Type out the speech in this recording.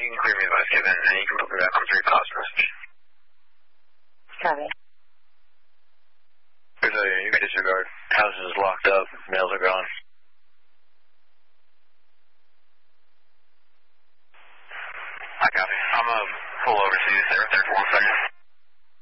you can clear me by 7, and you can put me back on 3 phosphorus. Copy. There's a you can disregard. House is locked up. Nails are gone. I copy. I'm pull over to you, sir, there for 1 second.